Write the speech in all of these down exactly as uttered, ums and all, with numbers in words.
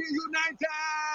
United.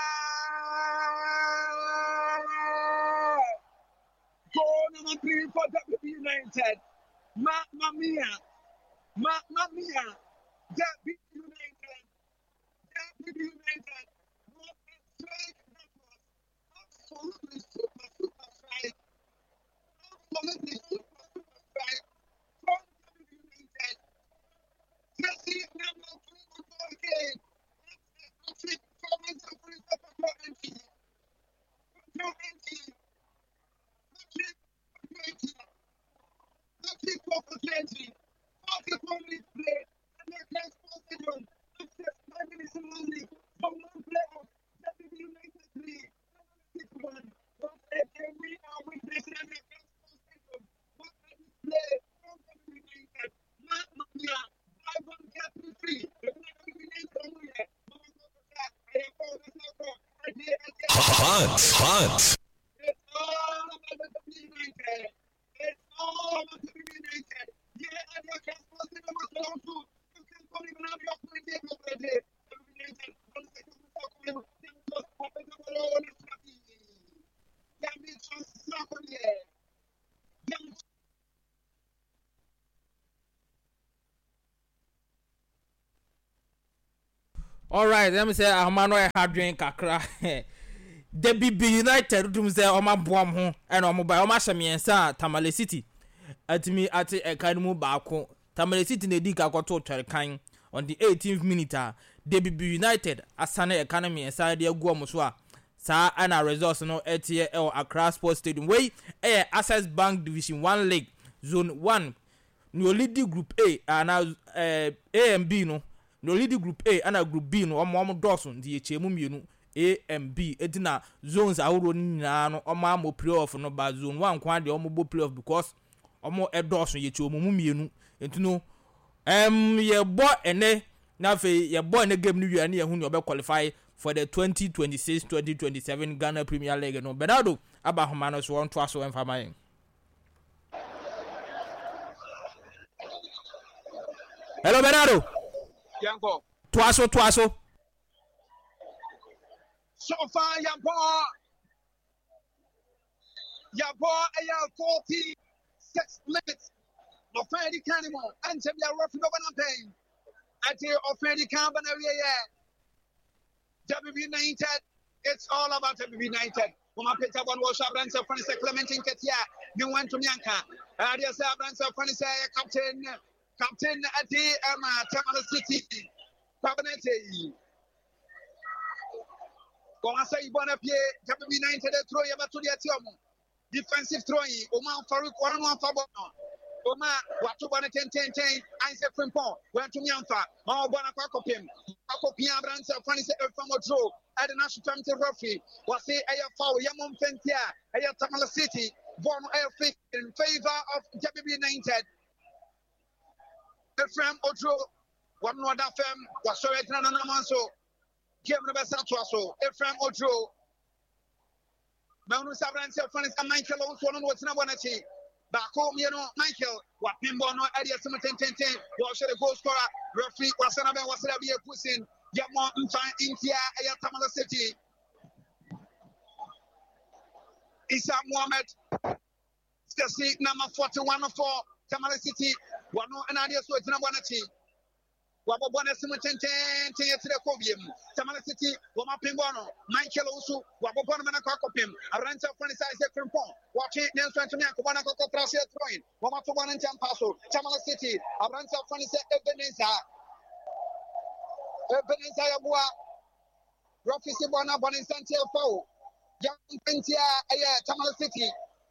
Goal number three for W B United. Mamma mia. Mamma mia. W B United. W B United. What a strike that was. Absolutely super, super strike. Absolutely super, super strike. From W B United. Jesse number three for the game. That's it. Thomas of Christopher Torrenti. Torrenti. Patrick Torrenti. Patrick Torrenti. forty-four minutes play. And the next stadium. Access five minutes only. From one playoff. W B United three. six one. What a game we are with this and the next stadium. What a display from W B United. Mamma mia. five one get to three. Hot, hot. It's all about the W B United. It's all about the W B United. Yeah, and you can post it on my phone too. You can call even have your play game over there. W B United. One second before coming. Then just open the ball on the screen. Can be just slap on there. Then all right, let me say Ahmano hard drink kakra. The B B United dum say o ma boam ho e na o mo ba o ma hyemiensa Tamale City atimi ate e kan mu baako. Tamale City na di ka kwato twere kan on the eighteenth minute. The B B United asane e kan miensa de agu omo so a sa ana results no etie e Accra Sports Stadium wey e Access Bank Division one League Zone one no lead group A and eh A and B no no lead group A and group B no omo omo dawson di echemu mienu A and B edina zones aworo nyina no omo amo playoff no ba zone one kwan de omo bo playoff because omo e dawson yechemu mu mienu entino em ye bo ene na fe ye bo ene game no wi ane ye hu ne obe qualify for the twenty twenty-six twenty twenty-seven Ghana Premier League no Bernardo abahoma no so on to aso emfama yen. Hello Bernardo. Yanko. Twaso twaso. So far, Yabo. Yabo, a forty-six minutes. No Freddy Canimo. And to be a rough over pain. I tell you, Freddy Campbell, W B United. It's all about W B United. When I picked up one was Brands of Funny Clementine Katia, you went to Mianca. I just have Brands of Funny Captain. Captain at the Emma Tamale City. Cabinet. Go and say, Bonapie, W B United, throw you back to the Atium. Defensive throwing, Oman Farouk, one one for Bono. Oma, what to one ten ten ten, I said Frimpon, went to Mianfa, Mao Bonacopim, Acopia Brands of Funny Famo at the National Committee Referee, was say A F O, Yamon Fentia, A Tamale City, Bono Air Fit in favor of W B United. Ephraim Odro, one more that firm was sorry to an amanso. Game number Santuaso, Ephraim Odro. Manu Sabran said, Francis and Michael also on what's not one at you. Back home, you know, Michael, what Pimbono, Adia Summerton ten ten, was the goal scorer, referee, was another was there be a pushing, Yamon, India, Ayatamala City. Isa Mohammed, the seat number forty-one for Tamale City. One and idea so it's not one at you. What one is ten ten to the Cobium. Tamale City, Wama Pimbono, Michael also, what one man a cock of him, a rancher of funny size from Pong, watching Nelson to Yak, one o'clock Tracia throwing, one to one and ten passo, Tamale City, a rancher of funny set Ebenezer. Ebenezer Yabua, Rocky Sibona, Bonisante Foe, Young Pentia, Tamale City.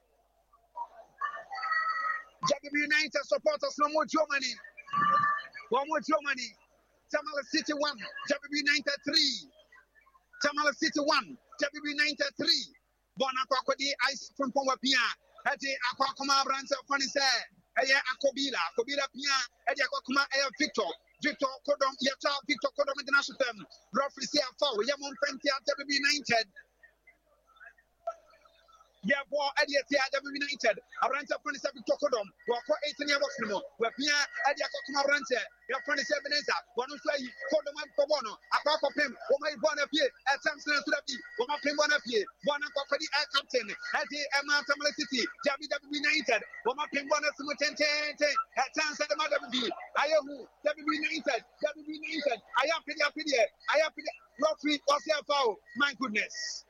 W B United supporters no more Germany. One more Germany. Tamale City one, W B United three. Tamale City one, W B United three. Bonakwakodi ice from Pomapia. Eti Akwakuma Brands of Funny say. Aya Akobila, Kobila Pia, Edia Kwakuma Air Victor. Victor Kodom, Yata, Victor Kodom International Term. Roughly C F O, Yamon Pentia, W B United. Therefore, at the United, a rancher twenty-seven Tocodom, or eighteen years old, where Pia at the Akokuma rancher, your twenty-seven is one of the for the man for one, a pop of him, or my one of you, at Samson to the one of him, one of you, one of the air captain, at the Emma Family City, W W United, one of him, one of the ten, at chance at the mother of you, I am W United, W United, I am Pidia Pidia, I am Pidia, Roffrey, or Self, my goodness.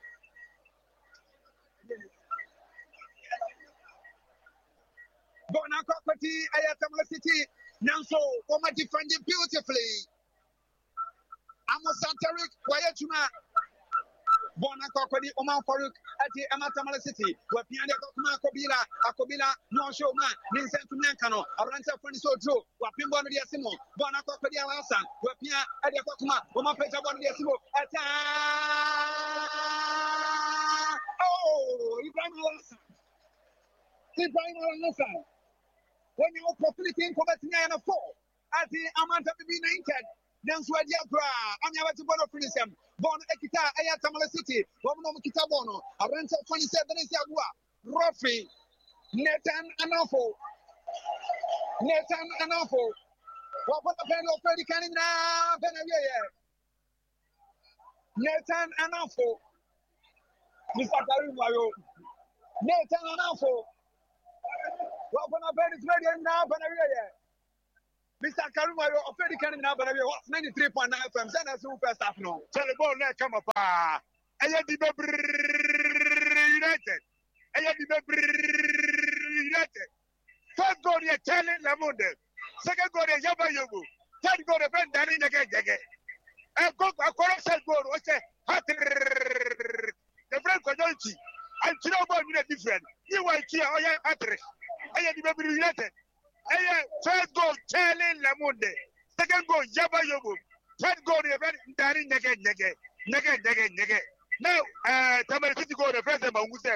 Bona Property, Ayatamala City, Nanso, Oma defending beautifully. Amos Santarik, Wayatuma, Bona Property, Oma Faruk, at the Amatamala City, where Piana Kobila, Akobila, no show man, Vincent Mancano, Aranta Furniso Joe, Wapimbo de Asimo, Bona Property Alasan, where Pia, at the Kokuma, Oma Petra Bon de Asimo, at Oh, Ibrahim Alasan. Ibrahim Alasan. When you opportunity in Combat nine four, at the Amanta B United, then Swediabra, I'm your to Bono Finisem, Bon Ekita, Ayatamala City, Bono Kitabono, a rental twenty-seven is Yagua, Roffy, Nathan Anafo, Nathan Anafo, what the pen of Freddy Canning now, Benavia, Nathan Anafo, Mister Karimayo, Nathan Anafo. Well, when I bet it's ready now, but Mister Karumayo, a very cannon now, but what's ninety-three point nine F M? Send us who first half no. Tell the ball, let come up. I had the United. I had the United. First goal, you're telling Lamunde. Second goal, you're Yaba Yobu. Third goal, you're Ben Danny again. And go a correction goal, what's a hat? The Frank Kodolchi. And you know about you different. You were here, or you're at it. I had the United. I had first goal, Charlie Lamunde. Second goal, Yaba Yobu. Third goal, you're Ben Danny again. Again, again, again. Now, uh, Tamil City goal, the first time I was there.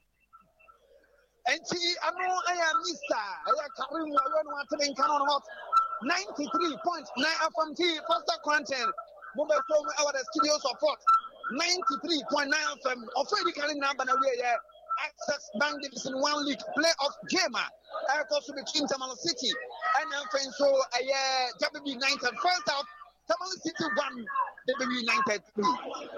And see, I know I am Mister I am Karim. I don't want to be in Canon of ninety-three point nine F M T. First content. Mobile phone our studio support. ninety-three point nine F M. Already carrying number now. Yeah, Access Bank Division One League playoff game. I also between Tamale City and I'm so a uh, W United first half. Tamale City one, W United three.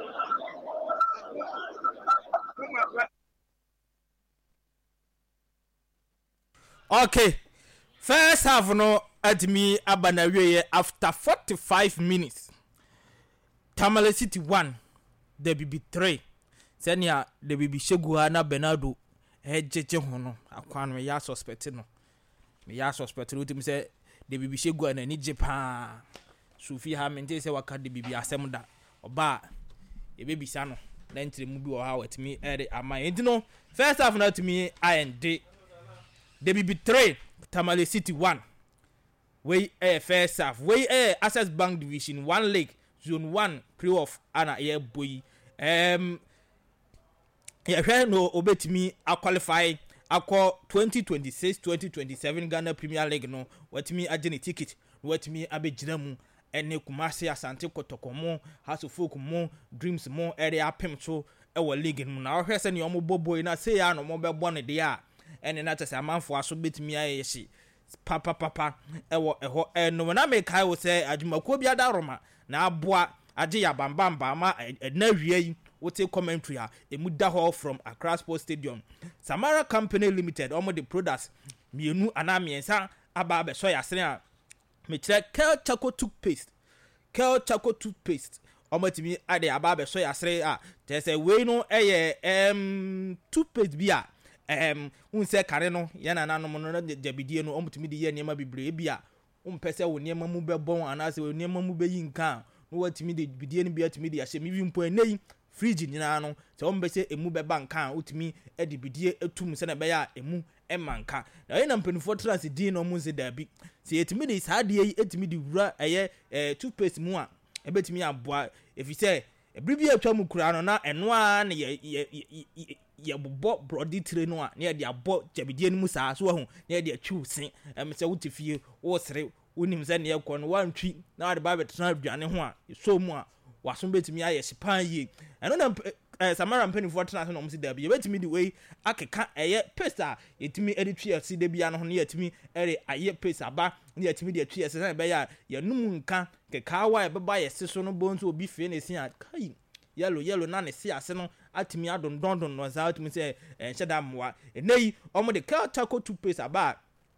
Okay, first half no at me abanawe after forty-five minutes. Tamale City one, there be three. Senya there be Sheguana Bernardo ejeje hono akwan me ya suspect no. Me ya suspect no tim say there be Sheguana ni jepa. Sufi ha mente say waka de bibi asem da. Oba e be bisa no. Na ntire mu bi wo ha watimi ere ama entino first half na to me I and D. There be three, Tamale City one. We a first half. We a Access Bank Division one league, zone one playoff. Ana yeah boy. Um, yeah, no obet me. I qualify. I call twenty twenty-six, twenty twenty-seven Ghana Premier League. No, what me a journey ticket. What me a be jinamu. Ene Kumasi Asante Kotoko mo, House of Folk mo, Dreams mo. Area Pemcho. Our league. Now here's any omo bobo. Na say ya no mo be born de ya. And not as a man for us, bit me, I see. Papa, papa, ewo, eho, and no, when I make I will say, Ajmakobia Daroma, now bois, Ajia Bambam Bama, and Nevia, what a commentary, a Muda Hall from Accra Sports Stadium. Samara Company Limited, almost the products, Mienu Anami and San Ababe Soya Sena, Mitre Kel Chaco toothpaste, Kel Chaco toothpaste. Almost me, I de Ababe Soya Srea, there's a way no a um toothpaste beer. Um, un se kare no yana na no no na jabidie no omutumi de ye niema bibre bia um pese wo niema mu be bon anase wo niema mu be yinka no watimi de bidie no bia timi de ahye mi bi mpo enei fridge nyina no se wo mbese emu be banka utimi e de bidie etum se na be ya emu e manka na ye na mpanifo trans din no mu se da bi se etimi de saade yi etimi de wura eye eh toothpaste mu a e betimi aboa efi se ebribi atwa mu kura no na eno a na ye ye bo brody tire no a na de abo jabidie no mu saa so ho na de atwi usen em se wutifie wo sere wonim se na ye kɔ no wantwi na de ba betena aduane ho a so mu a waso betimi aye sipan yi eno na eh, Samara mpanifo tena so no msi da bi yebetimi di we akeka eye paste a yetimi edi twi ase da bia no ho ne yetimi ere aye paste aba ne yetimi di atwi ase na be ya yenum nka kekawa ebeba yese so no bonzo obi fie na esi a kai yellow yellow na ne si ase no atimi adondondon no za atimi se enche da moa enei omo de Taco toothpaste aba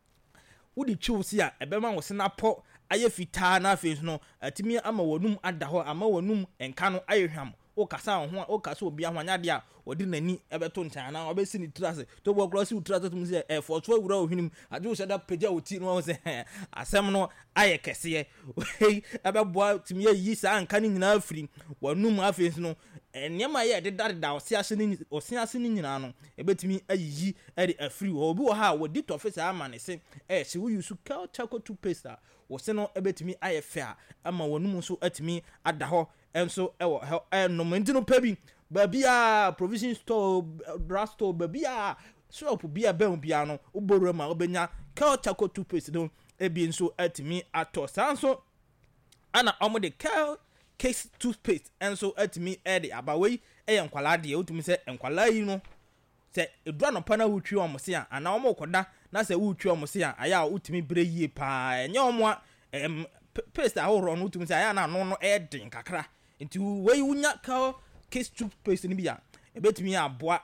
wudi chiw si a ebema wo se na po aye fitaa na face no atimi ama wonum ada ho ama wonum enka no aye hwam o kasa ho o kasa obi ahwanya de a odi nani ebeto ntan na obesi ni trase to bo cross trase to mse e for so wura ohwinim ade wo sheda peja oti no se asem no aye kese e ebeboa timi yi sa anka ni nyina afiri wonum afees no enema ye de dade da osi ase ni osi ase ni nyina no ebetimi ayiyi e de afiri obi wo ha wo di to face ama ne se e se wo yusu Taco toothpaste wo se no ebetimi aye fe a ama wonum so atimi ada ho enso ewo no mentino pebi babia provision store drug store babia shop bia ben bia no uboru ma obenya Taco toothpaste no ebi nso atimi ato sanso ana omo de case toothpaste enso atimi ede abawei eya nkwala de utumi se nkwala yi no se edura no pa na wutwi omo se a ana omo koda na se wutwi omo se a aya utumi bre yie pa enye omo a em paste ahoro no utumi se aya na no no edin kakra nti wei wunya case toothpaste ni bia ebetumi aboa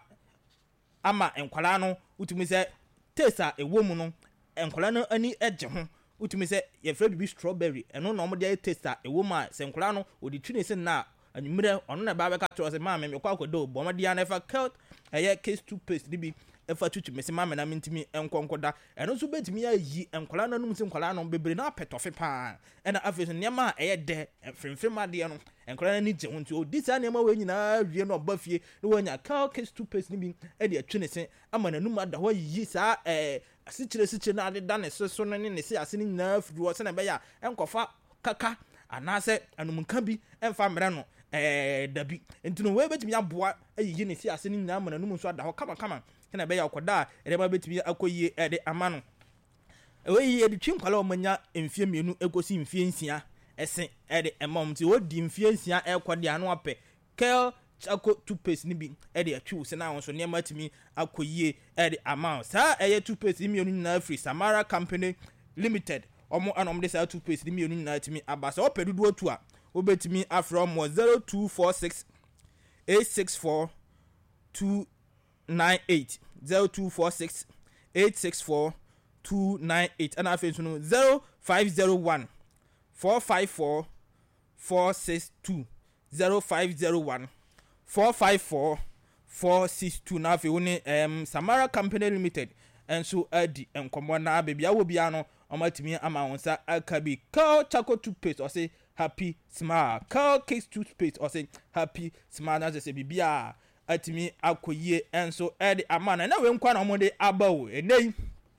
ama enkwala no utumi se taste a ewo mu no enkwala no ani eje ho utumi se ye fra bibi strawberry eno no mo de taste a ewo ma se enkwala no odi twine se na anyumre ono na ba be ka tro se ma me me kwa kodo bo mo dia na fa cult eye case toothpaste ni bi efa tutu me se ma me na mentimi enkonkoda eno so betimi ayi enkwala no num se enkwala no bebre na petofe pa ena afeso niam eye de frimfrim ade no enkwala ni je hunti odi sa niam we nyina wie no ba fie no wanya case toothpaste ni bi e de atwene se ama nanum ada ho yi sa eh asichire sichire na ade da ne so so ne ne se ase ni nyina firi wo se na be ya enkofa kaka anase anumka bi emfa mre no eh dabi entino we betimi aboa ayi ne se ase ni nyina ama nanum so ada ho kama kama kana be ya okoda ere ba betimi akoyie ede amano we yi de twinkwala o manya emfie mienu ekosi mfie nsia ese ede emom ti odi mfie nsia ekode anu ape Taco toothpaste ni bi ede atwu se na won so ne matimi akoyie ede amount sa eye toothpaste mienu na free Samara Company Limited omo anom de sa toothpaste ni mienu na atimi abasa opedudu otu a obetimi afro mo zero two four six eight six four two nine eight zero two four six eight six four two nine eight and afen so no zero five zero one four five four four six two zero five zero one four five four four six two na afen woni um Samara Company Limited and so adi enkomo na bebia wo bia no omatimi ama wonsa akabi Taco toothpaste or say happy smile case toothpaste or say happy smile na say bibia atimi akoyie enso ede amana na we nkwa na omode abawo enei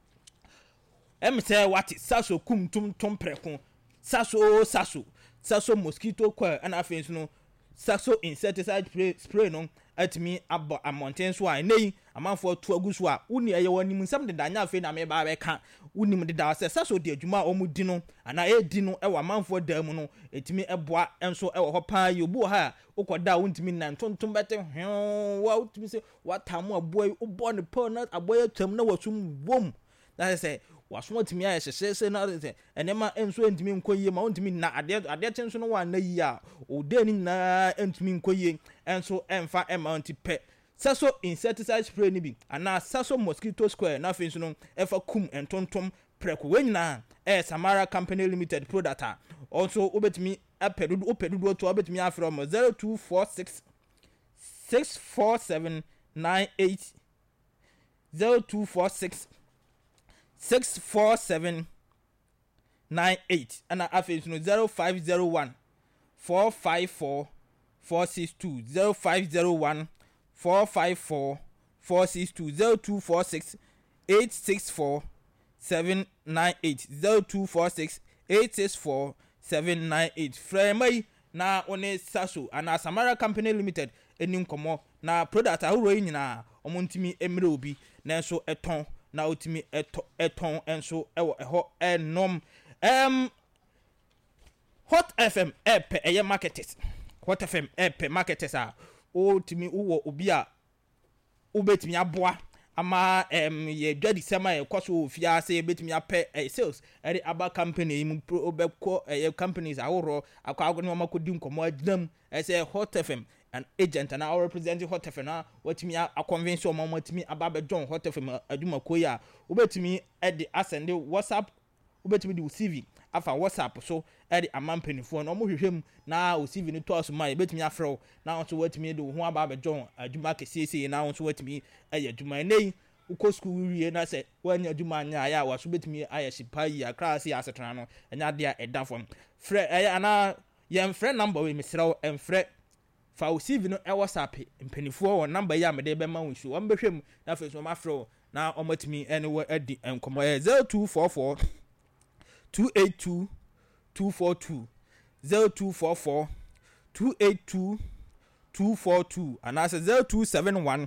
em say what saso kum tum tum preko saso saso saso mosquito coil and afenso no saso insecticide spray spray no atimi abo amonten so a enei amanfo to aguso a uni eye wonim nsam de danya afi na me ba be ka unim de da se saso de adwuma omudi no ana e di no e wa amanfo da mu no etimi eboa enso e wo ho pa yi obu ha ukoda untimi na ntontom bete hwe wa utimi se watamu aboy ubo ne po na aboy atwam na wasum bom na se waso timi aye hyehyese na se enema enso entimi nkoyie ma untimi na ade ade tenso no wa na yi a odani na entimi nkoyie enso emfa amount pe saso insecticide spray ni bi ana saso mosquito square na fin so no efa kum entontom preko wenyina eh Samara Company Limited product also obetimi apedudu opedudu to obetimi afro zero two four six six four seven nine eight zero two four six six four seven nine eight ana afin so no zero five zero one four five four four six two zero five zero one four five four four six two zero two four six eight six four seven nine eight zero two four six eight six four seven nine eight Fremai na one saso ana Samara Company Limited enim komo na product ahoro yi nyina omontimi emre obi na so eton na otimi eto eton enso ewo eho enom em Hot F M app eye marketers Hot F M app marketers a o timi wo obi a ubetimi aboa ama em ye dwadi sema ye kwaso ofia se betimi apɛ eh, sales eri aba company mu obekɔ eh, companies aworo akwa agone ma kodi nkomo adinam ese Hot F M an agent and our representing Hot F M na watimi a convince o mama timi aba be John Hot F M aduma koya ubetimi e de asend WhatsApp ubetimi de C V afa WhatsApp so e de amampanifo na omo hwehwem na o C V ni to aso ma ubetimi afrew na so watimi de ho aba be John aduma kesese na so watimi e aduma nei uko school wie na se wanya aduma anya ya wa so betimi aye shipa yi akra se asetena no enya de e da fam fre e ana yem fre number we misraw em fre fa o C V no e WhatsApp mpanifo wo number ya me de be ma wonsu wo mbehwem na fe so ma afrew na omatimi ene wo adi enkomo e zero two four four two eight two two four two zero two four four two eight two two four two and as zero two seven one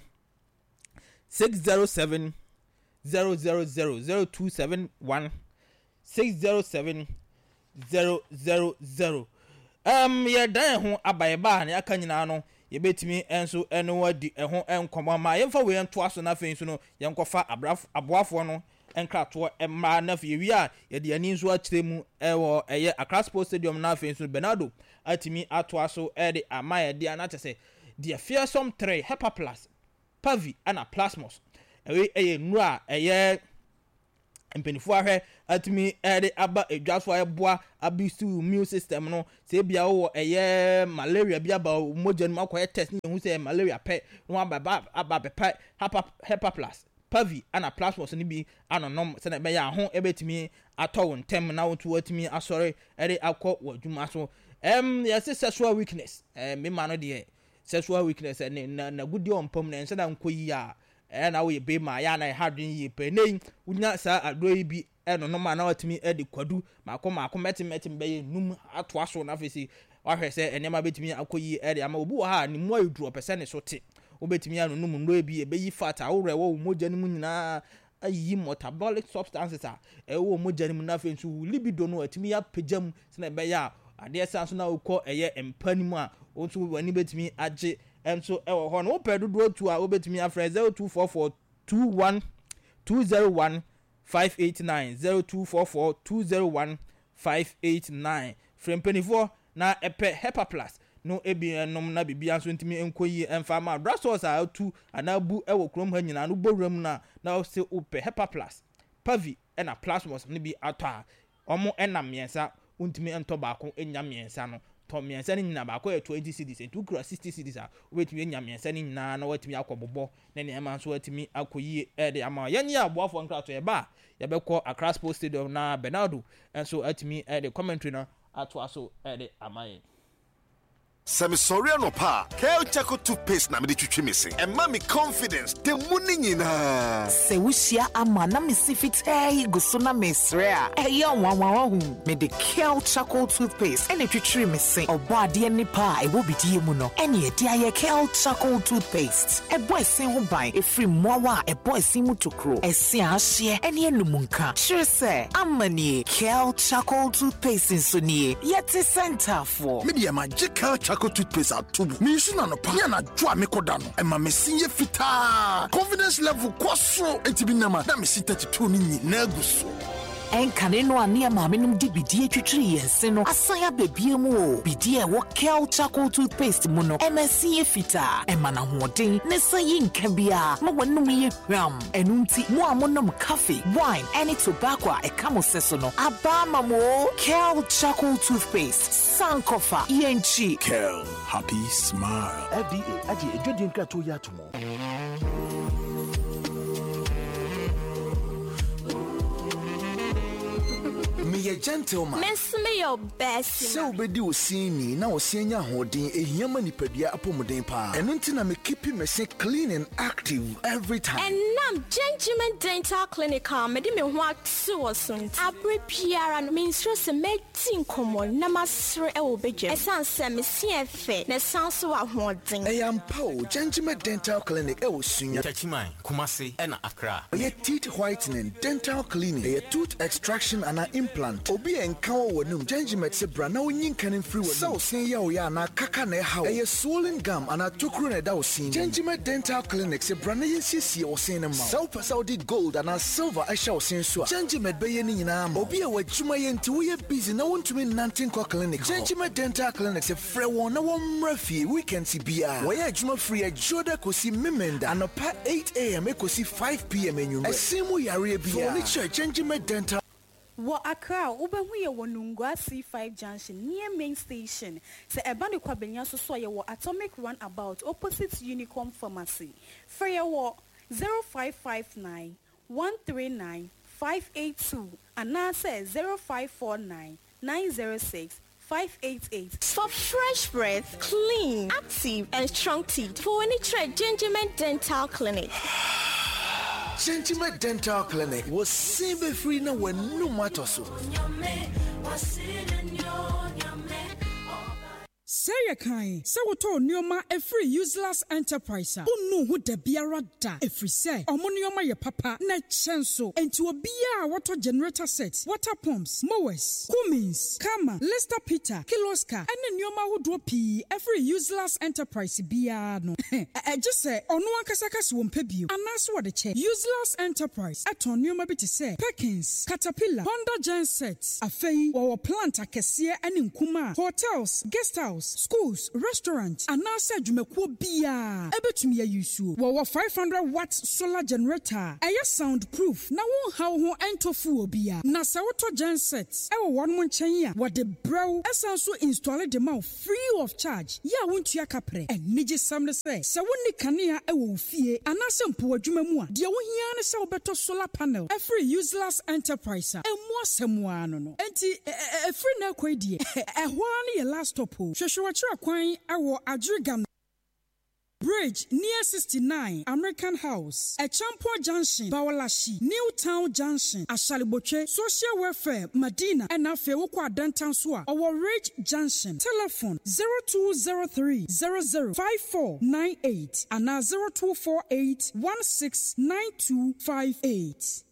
six zero seven zero zero zero zero two seven one six zero seven zero zero zero. Um ye dan ho abaye ba na aka nyina no ye betimi enso eno wadi eho enkomo ma ye mfa we ento aso na fe nso no ye nkofa abraf aboafo no enkrato emma na fe wi a ye de ani nso akire mu ewo eye Accra Sports Stadium na fe nso Bernardo atimi ato aso e de amaye de ana tese de fearsome three Hepa Plus Pavi ana Plasmos ewe eye nura eye mpenifo ahwe atimi ede aba edwafo eboa abisu immune system no se bia wo eye malaria bia ba moja no akoye test ni hu se malaria pe no aba aba pe Hepa Plus Pavi ana Plasmos ni bi anonom se na be ya ho ebetimi atọ ntem na wotu watimi asore ede akọ wadwuma so em yes sexual weakness em me ma no de sexual weakness na na gudi ompom na ense na nkoyi a e na we be ma ya na hadwen yi pe nei unya sa adoi bi e no no ma na watimi e de kwadu makoma akometi meti be num ato aso na fesi wahwe se enema betimi akoyi e de ama obu ha ni mu ayudro pese ne so te obetimi anu num ndo bi e be yi fat awore wo moja ni mu nyina ayi metabolic substances a e wo moja ni mu na fe nso libido no atimi ya pejam se na be ya ade sanso na ukọ eye empanimu a onso wani betimi age enso ewo ho no pedodo tu a obetimi afre zero two four four two one two zero one five eight nine zero two four four two zero one five eight nine frempanifo na epe Hepa Plus no ebi enom na bibia so ntimi enkoyi emfa ma drasos a tu anabu ewo krom ha nyina no bowram na na se ope Hepa Plus Pavi ena Plasmos ne bi atọ omo ena miensa untimi ento baako enya miensa no to miensa ni nyina baako e twenty cedis two kura sixty cedis a wetimi enya miensa ni nyina na watimi akọbọbọ na ne ema so watimi akoyi e de ama yenye aboafo nkrato e ba ye bekọ Accra Sports Stadium na Bernardo enso atimi e de commentary na ato aso e de amaye Semi sorry no pa. Kale Chaco toothpaste na me de twitwi me se. E ma me confidence de muni nyina. Se wushia ama na me si fitai guso na me sre a. E ya wanwa hu. Me de Kale Chaco toothpaste ene twitwi me se. Obo ade ni pa e wo bidie mu no. Ene e dia ye Kale Chaco toothpaste. E boy sen ho ban e free mowa e boy sen mu tokro. E se ahye ene enumunka. Sure se amani Kale Chaco toothpaste so nie. Yeti center for. Me de magical Chaco toothpaste atubu. Me issue na no pa. Ya na dwa me kodano. E ma me sinye fita. Confidence level kwaso. Etibi na ma. Na me si thirty-two ni nyina guso. Enkane no ane ma me num di bidie twitwiri yense no. Asaya bebie mu o. Bidie wo Kale Chaco toothpaste mu no. E ma sinye fita. E ma na hoden. Ne sayi nka bia. Ma wanum ye hwam. Enu nti mo amonom coffee, wine, any tobacco e kamo seso no. Aba ma mo Kale Chaco toothpaste. Sankofa yenchi. Kale, happy smile. F D A aje ejodi nka to ya tomo. Me a gentleman. Miss me your best. So be do sini na osenya hodin ehiyama nipadua apomuden pa. Eno nti na me keep me say clean and active every time. And nam Gentleman Dental Clinic me di me ho atso osun. Abre piara no me nsro se medin komo na masre e wo beje. Esan se me si efe na sanso wa hodin. I am Paul Gentleman Dental Clinic e wo sunya. Tachiman Kumasi e na Accra. Ye teeth whitening dental cleaning, e tooth extraction and implant plant obi enka wo wonum Gengimet se bra na onyin kan free wonum so sen ya o ya na kaka na ha e swollen gum ana tokru na da o sin Gengimet Dental Clinic se bra na yesiesie o sen na ma so person did gold ana silver a sha o sen so Gengimet be ye ni nyina ma obi a wadwuma ye nti wo ye busy na wontumi nante kwa clinic Gengimet Dental Clinic se frɛ won na wo mmra fie weekend si bia wo ye adwuma free a joda kosi memenda anopa eight a m ekosi five p m enyu esimu yare bia furniture Gengimet Dental Wa Accra, Ubehu ye Wonungwa C five junction near main station. Se ebani kwa benya so so ye wo Atomic Runabout opposite Unicorn Pharmacy. Free wo zero five five nine one three nine five eight two and now say zero five four nine nine zero six five eight eight. For fresh breath, clean, active, and strong teeth, for any trade, Gengimet Dental Clinic. Gengimet Dental Clinic was simple free na when no matter so. Say a kind, so what all Nioma a free useless enterprise. Who know who the biara da? A free say, Omonioma your papa, net chanso, and to a beer water generator sets, water pumps, mowers, Cummins, Kama, Lester Peter, Kiloska, and the Nioma who drop P, a free useless enterprise biano. I just say, on one Kasakas won't pay you, and that's what the check. Useless enterprise, at on Nioma bit say, Perkins, Caterpillar, Honda Gen sets, a fay, or plant a cassia and in Kuma, hotels, guest house. Schools, restaurants, and now said you make bia. Ebetumi ya yusu. Wawa five hundred watts solar generator. Aya soundproof. Na won how ho ento fu bia. Na sa auto gensets. Ewa one month chenya. What the bro esanso install the mouth free of charge. Ya won't ya capre. And nije samne say. Sa woni kania ewo fie. Anase mpo adwuma mu a. Dia wo hia ne sa obeto solar panel. A free useless enterprise. E mo asemwa no no. Enti e free na kwedie. E ho na ye last stop ho. Shwashwachira kwan awo Adrigan Bridge near sixty-nine American House, a Champo Junction, Bawalashi, Newtown Junction, Ashaliboche, Social Welfare, Medina, and Afewokwa Dantan Swa, our Ridge Junction. Telephone zero two zero three zero zero five four nine eight and zero two four eight one six nine two five eight.